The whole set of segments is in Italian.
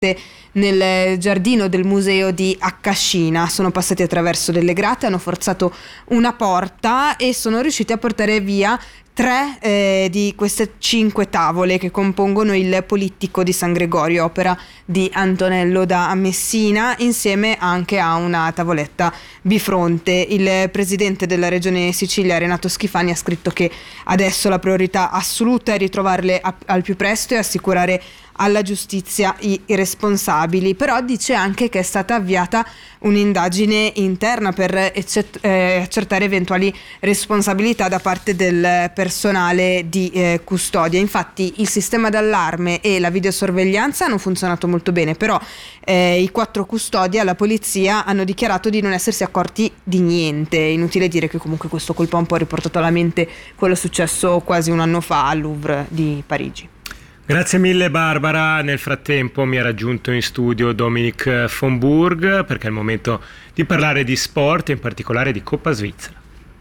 nel giardino del museo di Accascina. Sono passati attraverso delle grate, hanno forzato una porta e sono riusciti a portare via 3 di queste 5 tavole che compongono il Polittico di San Gregorio, opera di Antonello da Messina, insieme anche a una tavoletta bifronte. Il presidente della regione Sicilia, Renato Schifani, ha scritto che adesso la priorità assoluta è ritrovarle al più presto e assicurare alla giustizia i responsabili, però dice anche che è stata avviata un'indagine interna per accertare eventuali responsabilità da parte del personale di custodia. Infatti il sistema d'allarme e la videosorveglianza hanno funzionato molto bene, però i 4 custodi alla polizia hanno dichiarato di non essersi accorti di niente. Inutile dire che comunque questo colpo ha un po' riportato alla mente quello successo quasi un anno fa al Louvre di Parigi. Grazie mille Barbara. Nel frattempo mi ha raggiunto in studio Dominic von Burg, perché è il momento di parlare di sport e in particolare di Coppa Svizzera.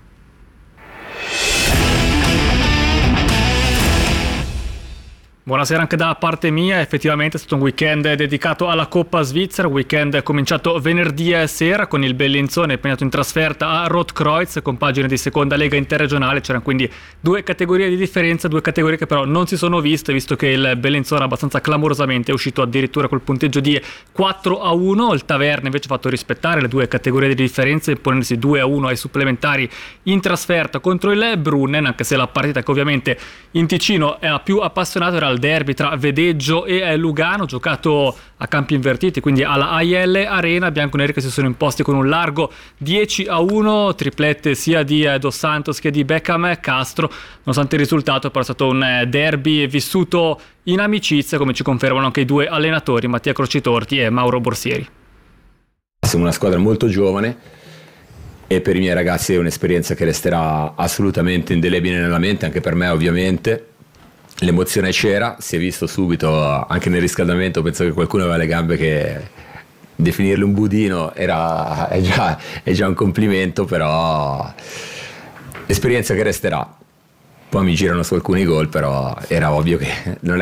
Buonasera anche da parte mia. Effettivamente è stato un weekend dedicato alla Coppa Svizzera, weekend cominciato venerdì sera con il Bellinzone impegnato in trasferta a Rotkreuz, compagine di seconda lega interregionale. C'erano quindi 2 categorie di differenza, 2 categorie che però non si sono viste, visto che il Bellinzone abbastanza clamorosamente è uscito addirittura col punteggio di 4-1. Il Taverna invece ha fatto rispettare le 2 categorie di differenza, imponendosi 2-1 ai supplementari in trasferta contro il Brunnen, anche se la partita che ovviamente in Ticino ha più appassionato era il derby tra Vedeggio e Lugano, giocato a campi invertiti, quindi alla AIL Arena. Bianconeri che si sono imposti con un largo 10-1, triplette sia di Dos Santos che di Beckham Castro. Nonostante il risultato, però è stato un derby vissuto in amicizia, come ci confermano anche i 2 allenatori, Mattia Crocitorti e Mauro Borsieri. Siamo una squadra molto giovane e per i miei ragazzi è un'esperienza che resterà assolutamente indelebile nella mente, anche per me ovviamente. L'emozione c'era, si è visto subito anche nel riscaldamento. Penso che qualcuno aveva le gambe che definirlo un budino è già un complimento, però esperienza che resterà. Poi mi girano su alcuni gol, però era ovvio che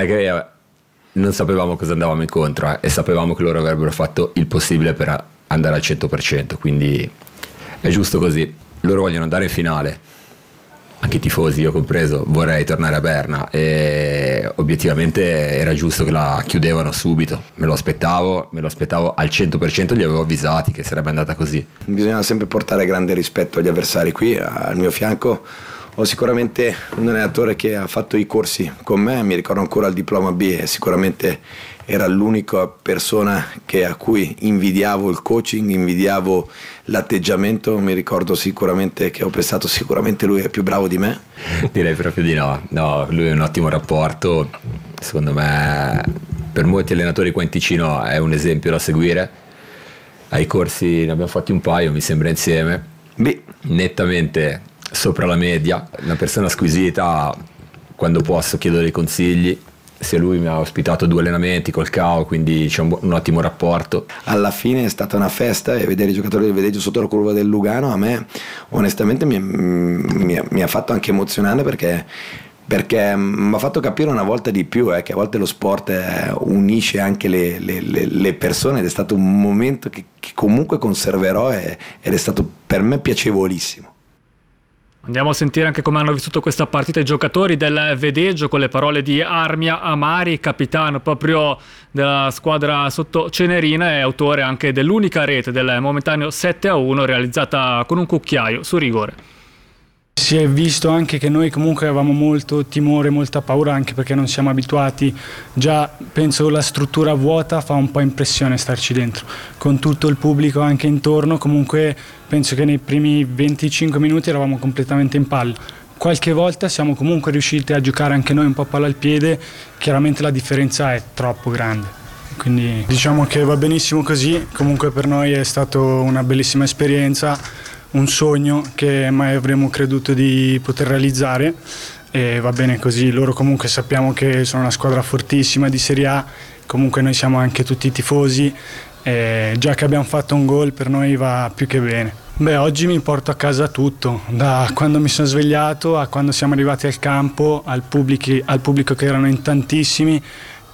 non sapevamo cosa andavamo incontro e sapevamo che loro avrebbero fatto il possibile per andare al 100%, quindi è giusto così. Loro vogliono andare in finale, anche i tifosi, io compreso, vorrei tornare a Berna e obiettivamente era giusto che la chiudevano subito. Me lo aspettavo al 100%, li avevo avvisati che sarebbe andata così. Bisogna sempre portare grande rispetto agli avversari. Qui al mio fianco ho sicuramente un allenatore che ha fatto i corsi con me, mi ricordo ancora il diploma B e sicuramente era l'unica persona a cui invidiavo il coaching, invidiavo l'atteggiamento. Mi ricordo sicuramente che ho pensato sicuramente lui è più bravo di me. Direi proprio di no, lui ha un ottimo rapporto, secondo me per molti allenatori qua in Ticino è un esempio da seguire. Ai corsi ne abbiamo fatti un paio, mi sembra, insieme. Nettamente sopra la media, una persona squisita, quando posso chiedo dei consigli. Se lui mi ha ospitato 2 allenamenti col CAO, quindi c'è un ottimo rapporto. Alla fine è stata una festa e vedere i giocatori del Vedeggio sotto la curva del Lugano a me onestamente mi ha fatto anche emozionare, perché mi ha fatto capire una volta di più che a volte lo sport unisce anche le persone, ed è stato un momento che comunque conserverò ed è stato per me piacevolissimo. Andiamo a sentire anche come hanno vissuto questa partita i giocatori del Vedeggio, con le parole di Armia Amari, capitano proprio della squadra sotto Cenerina e autore anche dell'unica rete del momentaneo 7-1 realizzata con un cucchiaio su rigore. Si è visto anche che noi comunque avevamo molto timore, molta paura, anche perché non siamo abituati. Già penso la struttura vuota fa un po' impressione starci dentro, con tutto il pubblico anche intorno. Comunque penso che nei primi 25 minuti eravamo completamente in palla. Qualche volta siamo comunque riusciti a giocare anche noi un po' palla al piede, chiaramente la differenza è troppo grande. Quindi diciamo che va benissimo così. Comunque per noi è stata una bellissima esperienza, un sogno che mai avremmo creduto di poter realizzare, e va bene così. Loro comunque sappiamo che sono una squadra fortissima di Serie A, comunque noi siamo anche tutti tifosi, e già che abbiamo fatto un gol per noi va più che bene. Oggi mi porto a casa tutto, da quando mi sono svegliato a quando siamo arrivati al campo, al pubblico che erano in tantissimi,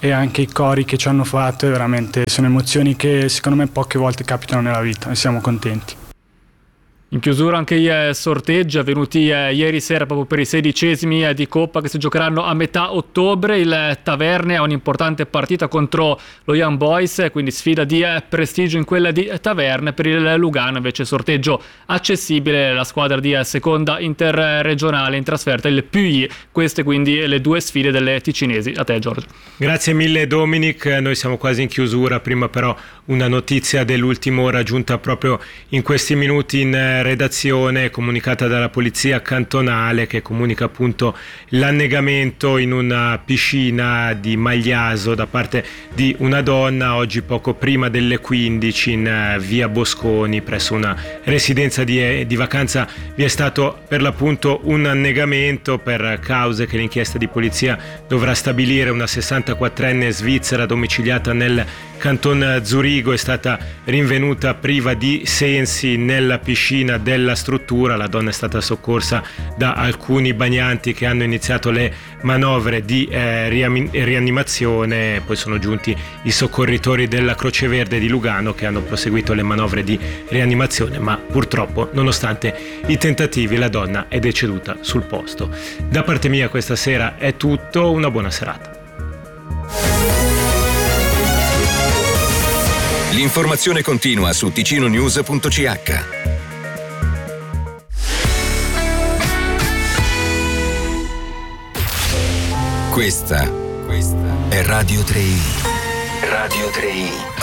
e anche i cori che ci hanno fatto, veramente sono emozioni che secondo me poche volte capitano nella vita e siamo contenti. In chiusura anche i sorteggi avvenuti ieri sera proprio per i 16esimi di Coppa che si giocheranno a metà ottobre. Il Taverne ha un'importante partita contro lo Young Boys, quindi sfida di prestigio in quella di Taverne. Per il Lugano invece sorteggio accessibile, la squadra di seconda interregionale in trasferta, il PUI. Queste quindi le due sfide delle ticinesi. A te Giorgio. Grazie mille Dominic, noi siamo quasi in chiusura, prima però una notizia dell'ultima ora giunta proprio in questi minuti in redazione, comunicata dalla polizia cantonale, che comunica appunto l'annegamento in una piscina di Magliaso da parte di una donna oggi poco prima delle 15 in via Bosconi presso una residenza di vacanza. Vi è stato per l'appunto un annegamento per cause che l'inchiesta di polizia dovrà stabilire. Una 64enne svizzera domiciliata nel Canton Zurigo è stata rinvenuta priva di sensi nella piscina della struttura. La donna è stata soccorsa da alcuni bagnanti che hanno iniziato le manovre di rianimazione. Poi sono giunti i soccorritori della Croce Verde di Lugano che hanno proseguito le manovre di rianimazione, ma purtroppo, nonostante i tentativi, la donna è deceduta sul posto. Da parte mia questa sera è tutto, una buona serata. L'informazione continua su ticinonews.ch. Questa è Radio 3i. Radio 3i.